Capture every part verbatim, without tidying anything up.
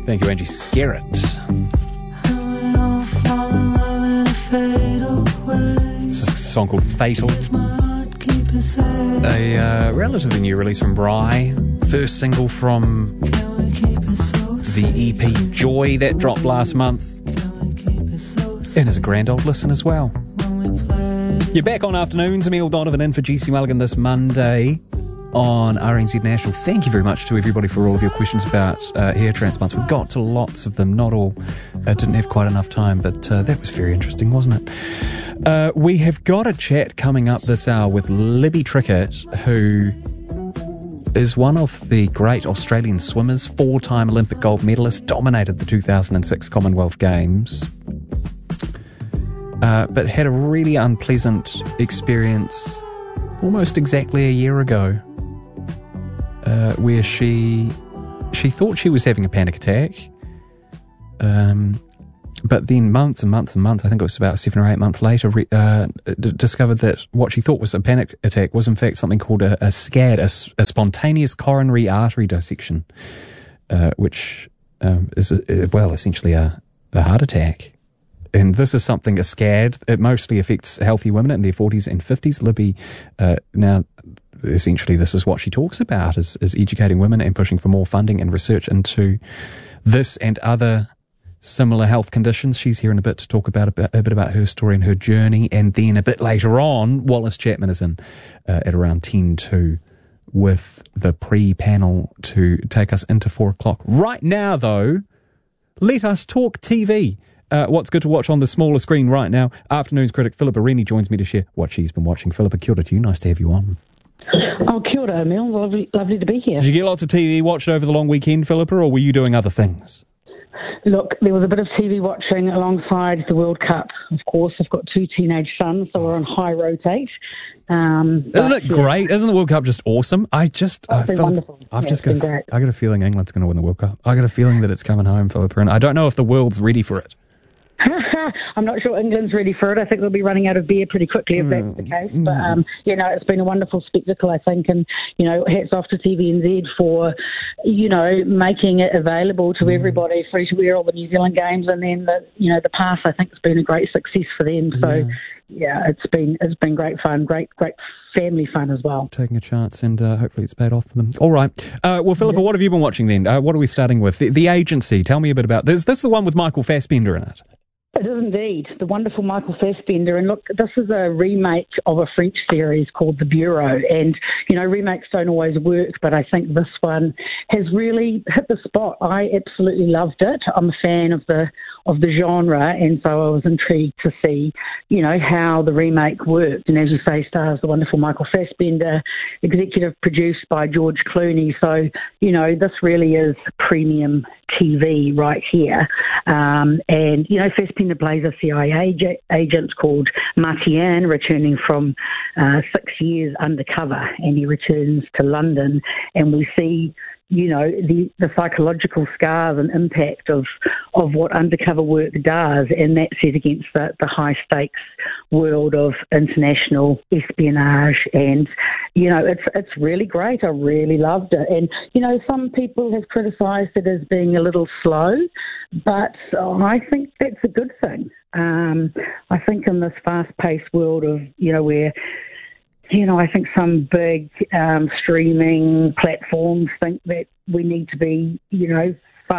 Thank you, Angie Skerritt. This is a song called Fatal. A uh, relatively new release from Bry. First single from the E P Joy that dropped last month. And is a grand old listen as well. You're back on Afternoons. Emil Donovan in for G C Mulligan this Monday on R N Z National. Thank you very much to everybody for all of your questions about uh, hair transplants. We got to lots of them, not all. Uh, didn't have quite enough time, but uh, that was very interesting, wasn't it? Uh, we have got a chat coming up this hour with Libby Trickett, who is one of the great Australian swimmers, four-time Olympic gold medalist, dominated the two thousand six Commonwealth Games, uh, but had a really unpleasant experience almost exactly a year ago. Uh, where she she thought she was having a panic attack, um, but then months and months and months, I think it was about seven or eight months later, re- uh, d- discovered that what she thought was a panic attack was in fact something called a, a SCAD, a, a spontaneous coronary artery dissection, uh, which um, is, uh, well, essentially a, a heart attack. And this is something, a SCAD, it mostly affects healthy women in their forties and fifties. Libby, uh, now... essentially this is what she talks about, is, is educating women and pushing for more funding and research into this and other similar health conditions. She's here in a bit to talk about a bit, a bit about her story and her journey, and then a bit later on Wallace Chapman is in uh, at around ten to with the pre-panel to take us into four o'clock. Right now though, let us talk T V. Uh, what's good to watch on the smaller screen right now? Afternoons critic Philippa Rennie joins me to share what she's been watching. Philippa, kia ora to you. Nice to have you on. Oh, kia ora, Emil. Lovely, lovely to be here. Did you get lots of T V watched over the long weekend, Philippa, or were you doing other things? Look, there was a bit of T V watching alongside the World Cup. Of course, I've got two teenage sons, so we're on high rotate. Um, Isn't it great? Yeah. Isn't the World Cup just awesome? I just, oh, I it's been feel, wonderful. I've yeah, just got, a, I got a feeling England's going to win the World Cup. I got a feeling that it's coming home, Philippa, and I don't know if the world's ready for it. I'm not sure England's ready for it. I think they'll be running out of beer pretty quickly if mm. that's the case. But, um, you know, it's been a wonderful spectacle, I think. And, you know, hats off to T V N Z for, you know, making it available to mm. everybody, free to wear all the New Zealand games. And then, the, you know, the pass, I think, has been a great success for them. So, yeah, yeah it's been it's been great fun, great, great family fun as well. Taking a chance, and uh, hopefully it's paid off for them. All right. Uh, well, Philippa, yeah. what have you been watching then? Uh, what are we starting with? The, the Agency. Tell me a bit about this. This is the one with Michael Fassbender in it. It is indeed, the wonderful Michael Fassbender. And look, this is a remake of a French series called The Bureau. And, you know, remakes don't always work, but I think this one has really hit the spot. I absolutely loved it. I'm a fan of the of the genre, and so I was intrigued to see, you know, how the remake worked. And as you say, stars the wonderful Michael Fassbender, executive produced by George Clooney. So, you know, this really is premium T V right here. Um, and, you know, Fassbender plays a C I A agent called Martian, returning from uh, six years undercover, and he returns to London, and we see, you know, the, the psychological scars and impact of of what undercover work does, and that's set against the, the high-stakes world of international espionage. And, you know, it's it's really great. I really loved it. And, you know, some people have criticised it as being a little slow, but I think that's a good thing. Um, I think in this fast-paced world of, you know, where You know, I think some big um, streaming platforms think that we need to be, you know,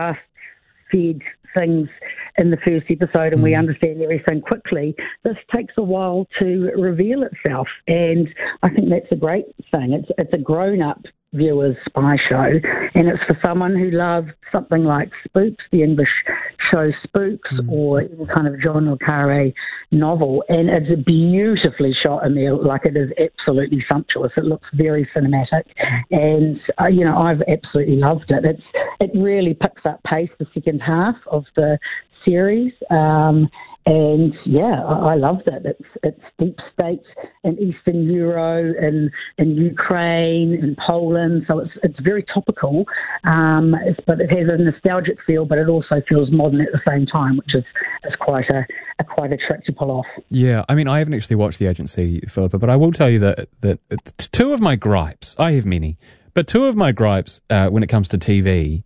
fast-fed things in the first episode and mm. we understand everything quickly. This takes a while to reveal itself, and I think that's a great thing. It's it's a grown-up viewers spy show, and it's for someone who loved something like Spooks, the English show Spooks, mm. or any kind of John le Carré novel. And it's beautifully shot, Emil. Like, it is absolutely sumptuous. It looks very cinematic, and uh, you know, I've absolutely loved it. It's it really picks up pace the second half of the series. Um, And yeah, I, I loved it. It's it's deep state in Eastern Euro and in Ukraine and Poland, so it's it's very topical. Um, it's, but it has a nostalgic feel, but it also feels modern at the same time, which is, is quite a, a quite a trick to pull off. Yeah, I mean, I haven't actually watched The Agency, Philippa, but I will tell you that that two of my gripes, I have many, but two of my gripes uh, when it comes to T V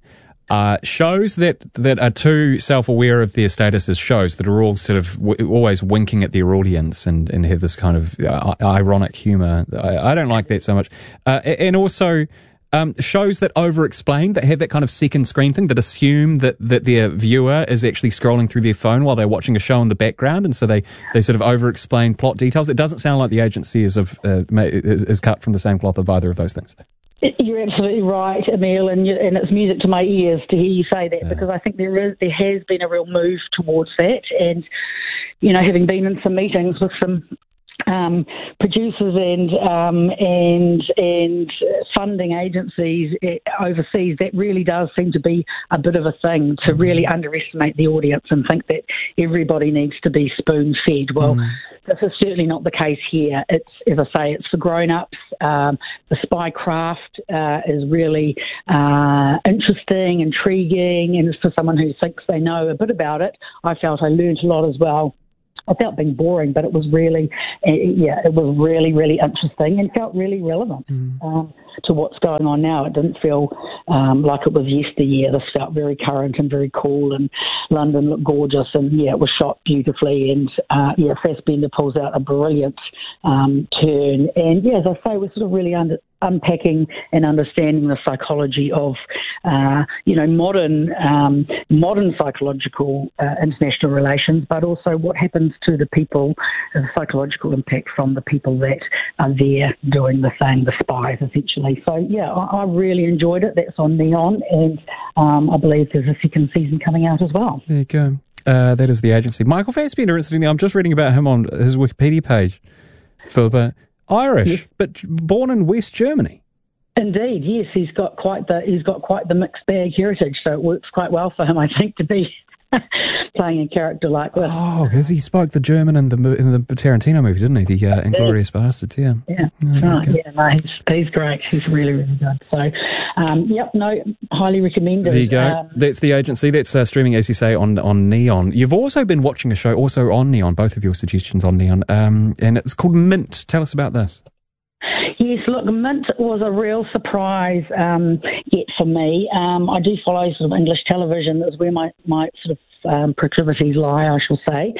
Uh, shows that, that are too self-aware of their status as shows, that are all sort of w- always winking at their audience and, and have this kind of uh, ironic humour. I, I don't like that so much. Uh, and also um, shows that over-explain, that have that kind of second screen thing, that assume that, that their viewer is actually scrolling through their phone while they're watching a show in the background, and so they, they sort of over-explain plot details. It doesn't sound like the agency is, of, uh, is, is cut from the same cloth of either of those things. You're absolutely right, Emil, and, you, and it's music to my ears to hear you say that, yeah. because I think there is there has been a real move towards that, and you know, having been in some meetings with some um, producers and um, and and funding agencies overseas, that really does seem to be a bit of a thing, to really underestimate the audience and think that everybody needs to be spoon-fed. Well, mm. this is certainly not the case here. It's, as I say, it's for grown-ups. Um, the spy craft uh, is really uh, interesting, intriguing, and for someone who thinks they know a bit about it, I felt I learned a lot as well. I felt being boring, but it was really, uh, yeah, it was really, really interesting and felt really relevant mm. um, to what's going on now. It didn't feel um, like it was yesteryear. This felt very current and very cool, and London looked gorgeous, and yeah, it was shot beautifully, and uh, yeah, Fassbender pulls out a brilliant um, turn, and yeah, as I say, we're sort of really under. unpacking and understanding the psychology of, uh, you know, modern um, modern psychological uh, international relations, but also what happens to the people, the psychological impact from the people that are there doing the thing, the spies, essentially. So, yeah, I, I really enjoyed it. That's on Neon, and um, I believe there's a second season coming out as well. There you go. Uh, that is the agency. Michael Fassbender, incidentally, I'm just reading about him on his Wikipedia page. Philippa. Irish, yes. But born in West Germany. Indeed, yes, he's got quite the he's got quite the mixed bag heritage, so it works quite well for him, I think, to be playing a character like this. Oh, because he spoke the German in the in the Tarantino movie, didn't he? The uh, Inglourious Bastards, yeah. Yeah, oh, right. Yeah, no, he's, he's great. He's really, really good. So, um, yep, no, highly recommended. There you go. Um, That's the agency. That's uh, streaming, as you say, on on Neon. You've also been watching a show also on Neon. Both of your suggestions on Neon, um, and it's called Mint. Tell us about this. Yes, look, Mint was a real surprise um, yet for me. Um, I do follow sort of English television. That's where my, my sort of um, proclivities lie, I shall say.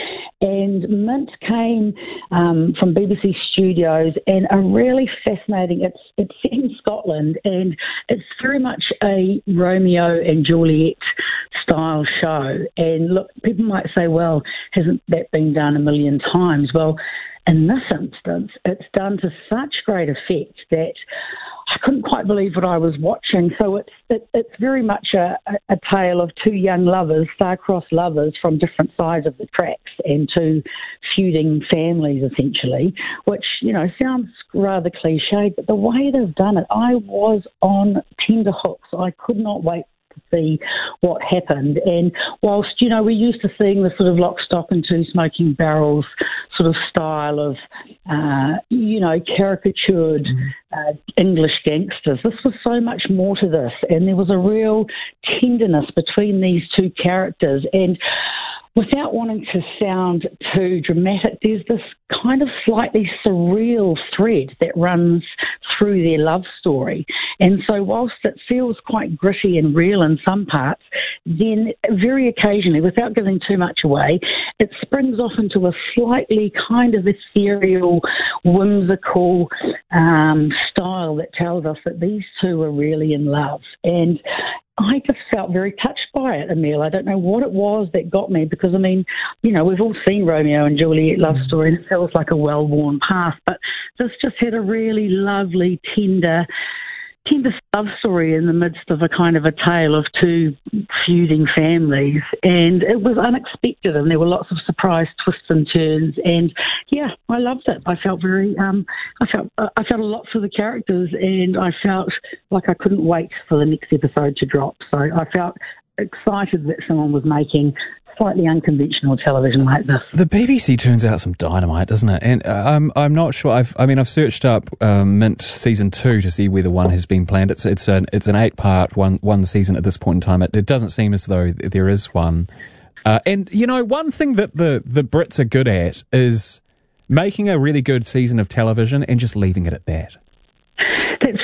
And Mint came um, from B B C Studios, and a really fascinating, it's, it's set in Scotland, and it's very much a Romeo and Juliet style show. And look, people might say, well, hasn't that been done a million times? Well, in this instance, it's done to such great effect that I couldn't quite believe what I was watching. So it's it, it's very much a, a tale of two young lovers, star-crossed lovers from different sides of the tracks, and two feuding families, essentially, which, you know, sounds rather cliched, but the way they've done it, I was on tenterhooks. I could not wait to see what happened. And whilst, you know, we're used to seeing the sort of lock, stock and two smoking barrels sort of style of, uh, you know, caricatured mm. uh, English gangsters, this was so much more to this. And there was a real tenderness between these two characters. And without wanting to sound too dramatic, there's this kind of slightly surreal thread that runs through their love story. And so whilst it feels quite gritty and real in some parts, then very occasionally, without giving too much away, it springs off into a slightly kind of ethereal, whimsical um, style that tells us that these two are really in love. And I just felt very touched by it, Emil. I don't know what it was that got me, because, I mean, you know, we've all seen Romeo and Juliet love story, and it feels like a well-worn path, but this just had a really lovely, tender, tender love story in the midst of a kind of a tale of two feuding families, and it was unexpected, and there were lots of surprise twists and turns, and yeah, I loved it. I felt very, um, I felt, uh, I felt a lot for the characters, and I felt like I couldn't wait for the next episode to drop. So I felt excited that someone was making slightly unconventional television like this. The B B C turns out some dynamite, doesn't it? And uh, I'm I'm not sure. I've I mean I've searched up um, Mint season two to see whether one has been planned. It's it's an it's an eight part one one season at this point in time. It, it doesn't seem as though there is one. Uh, and you know, one thing that the the Brits are good at is making a really good season of television and just leaving it at that. That's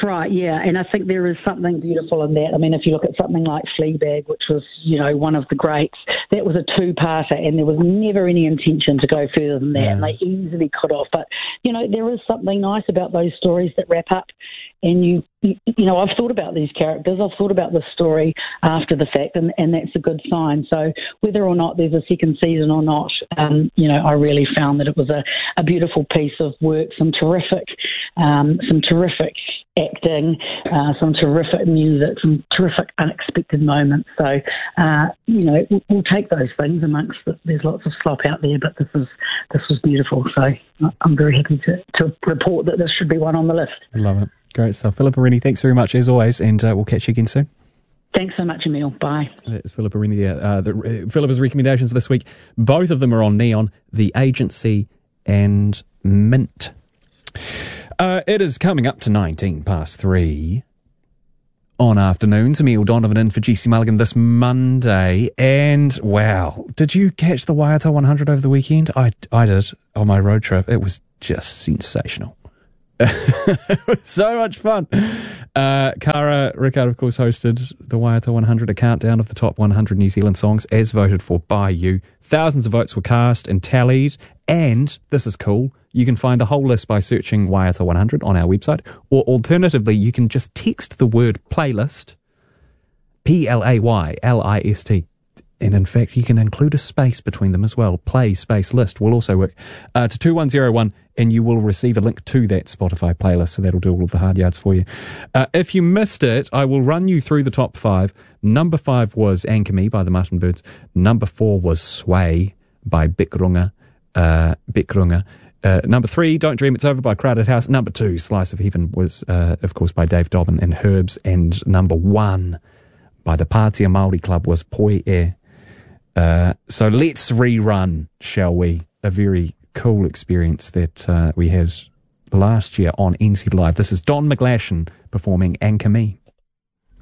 right, yeah, and I think there is something beautiful in that. I mean, if you look at something like Fleabag, which was, you know, one of the greats, that was a two-parter, and there was never any intention to go further than that, yeah. and they easily cut off. But, you know, there is something nice about those stories that wrap up, and you, you, you know, I've thought about these characters, I've thought about the story after the fact, and, and that's a good sign. So whether or not there's a second season or not, um, you know, I really found that it was a, a beautiful piece of work, some terrific, um, some terrific acting, uh, some terrific music, some terrific unexpected moments. So, uh, you know, we'll, we'll take those things amongst the, there's lots of slop out there, but this is this was beautiful. So I'm very happy to, to report that this should be one on the list. I love it. Great stuff. Philippa Rennie, thanks very much as always, and uh, we'll catch you again soon. Thanks so much, Emil. Bye. That's Philippa Rennie there. Uh, the, uh, Philippa's recommendations this week, both of them are on Neon, The Agency and Mint. Uh, it is coming up to nineteen past three on afternoons. Emil Donovan in for G C Mulligan this Monday. And, wow, did you catch the Waiata one hundred over the weekend? I, I did on my road trip. It was just sensational. It was so much fun. Uh, Cara Rickard, of course, hosted the Waiata one hundred, a countdown of the top one hundred New Zealand songs as voted for by you. Thousands of votes were cast and tallied, and this is cool. You can find the whole list by searching Waiata one hundred on our website, or alternatively, you can just text the word playlist, P L A Y L I S T. And in fact, you can include a space between them as well. Play space list will also work. Uh, to two one zero one, and you will receive a link to that Spotify playlist, so that'll do all of the hard yards for you. Uh, if you missed it, I will run you through the top five. Number five was Anchor Me by the Mutton Birds. Number four was Sway by Bikrunga. Uh, Bikrunga. Uh, number three, Don't Dream It's Over by Crowded House. Number two, Slice of Heaven was, uh, of course, by Dave Dobbin and Herbs. And number one, by the Pātea Māori Club, was Poi E. Uh, so let's rerun, shall we? A very cool experience that uh, we had last year on N Z Live. This is Don McGlashan performing Anchor Me.